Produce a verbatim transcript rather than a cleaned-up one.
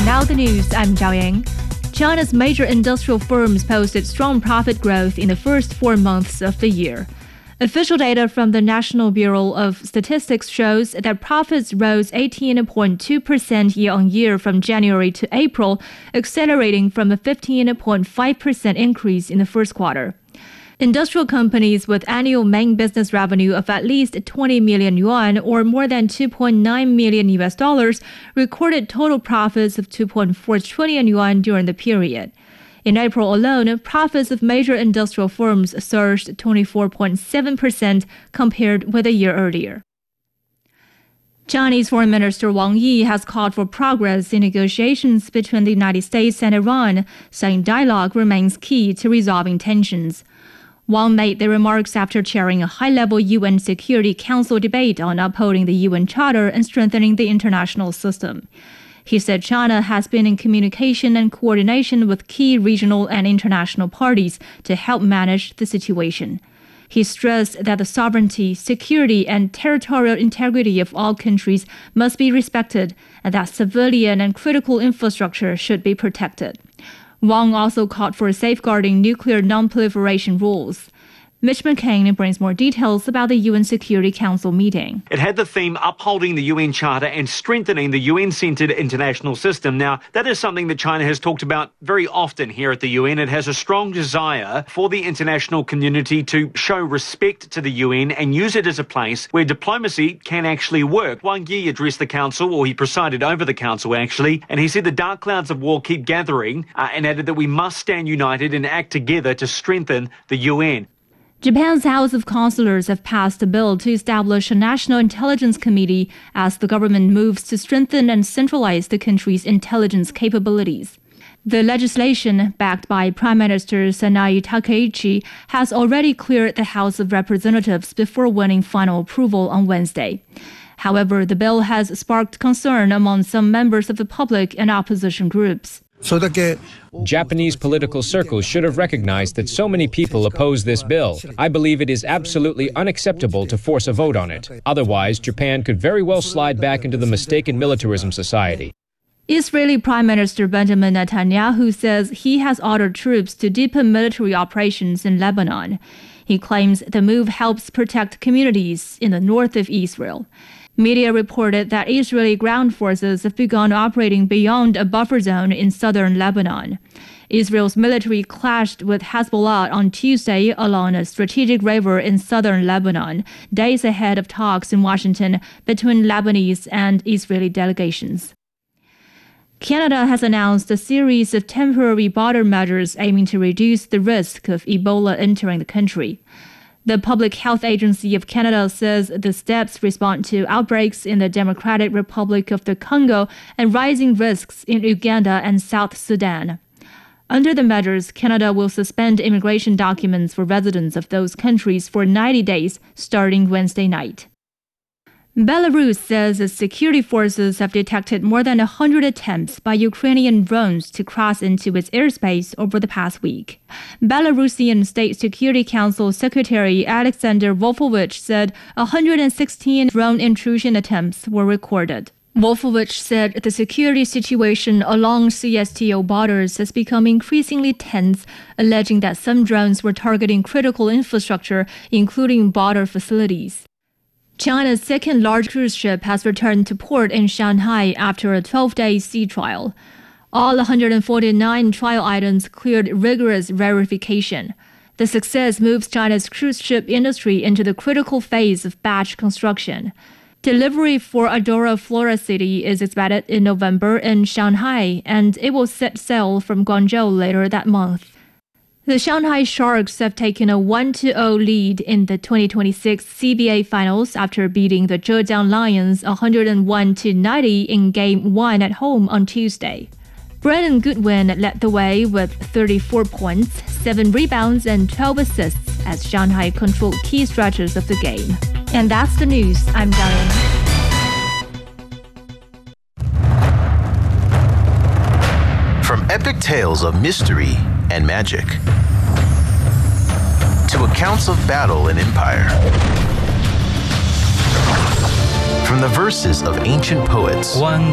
Now the news, I'm Zhao Yang. China's major industrial firms posted strong profit growth in the first four months of the year. Official data from the National Bureau of Statistics shows that profits rose eighteen point two percent year-on-year from January to April, accelerating from a fifteen point five percent increase in the first quarter. Industrial companies with annual main business revenue of at least twenty million yuan, or more than two point nine million U S dollars, recorded total profits of two point four trillion yuan during the period. In April alone, profits of major industrial firms surged twenty-four point seven percent compared with a year earlier. Chinese Foreign Minister Wang Yi has called for progress in negotiations between the United States and Iran, saying dialogue remains key to resolving tensions. Wang made the remarks after chairing a high-level U N Security Council debate on upholding the U N Charter and strengthening the international system. He said China has been in communication and coordination with key regional and international parties to help manage the situation. He stressed that the sovereignty, security, and territorial integrity of all countries must be respected and that civilian and critical infrastructure should be protected. Wang also called for safeguarding nuclear non-proliferation rules. Mitch McCain brings more details about the U N Security Council meeting. It had the theme upholding the U N Charter and strengthening the U N-centred international system. Now, that is something that China has talked about very often here at the U N. It has a strong desire for the international community to show respect to the U N and use it as a place where diplomacy can actually work. Wang Yi addressed the council, or he presided over the council actually, and he said the dark clouds of war keep gathering uh, and added that we must stand united and act together to strengthen the U N. Japan's House of Councillors have passed a bill to establish a National Intelligence Committee as the government moves to strengthen and centralize the country's intelligence capabilities. The legislation, backed by Prime Minister Sanae Takaichi, has already cleared the House of Representatives before winning final approval on Wednesday. However, the bill has sparked concern among some members of the public and opposition groups. Japanese political circles should have recognized that so many people oppose this bill. I believe it is absolutely unacceptable to force a vote on it. Otherwise, Japan could very well slide back into the mistaken militarism society. Israeli Prime Minister Benjamin Netanyahu says he has ordered troops to deepen military operations in Lebanon. He claims the move helps protect communities in the north of Israel. Media reported that Israeli ground forces have begun operating beyond a buffer zone in southern Lebanon. Israel's military clashed with Hezbollah on Tuesday along a strategic river in southern Lebanon, days ahead of talks in Washington between Lebanese and Israeli delegations. Canada has announced a series of temporary border measures aiming to reduce the risk of Ebola entering the country. The Public Health Agency of Canada says the steps respond to outbreaks in the Democratic Republic of the Congo and rising risks in Uganda and South Sudan. Under the measures, Canada will suspend immigration documents for residents of those countries for ninety days, starting Wednesday night. Belarus says its security forces have detected more than one hundred attempts by Ukrainian drones to cross into its airspace over the past week. Belarusian State Security Council Secretary Alexander Wolfowitz said one hundred sixteen drone intrusion attempts were recorded. Wolfowitz said the security situation along C S T O borders has become increasingly tense, alleging that some drones were targeting critical infrastructure, including border facilities. China's second large cruise ship has returned to port in Shanghai after a twelve-day sea trial. All one hundred forty-nine trial items cleared rigorous verification. The success moves China's cruise ship industry into the critical phase of batch construction. Delivery for Adora Flora City is expected in November in Shanghai, and it will set sail from Guangzhou later that month. The Shanghai Sharks have taken a one to zero lead in the twenty twenty-six C B A Finals after beating the Zhejiang Lions one hundred one to ninety in Game one at home on Tuesday. Brandon Goodwin led the way with thirty-four points, seven rebounds, and twelve assists as Shanghai controlled key stretches of the game. And that's the news. I'm Diane. From epic tales of mystery and magic to accounts of battle and empire. From the verses of ancient poets One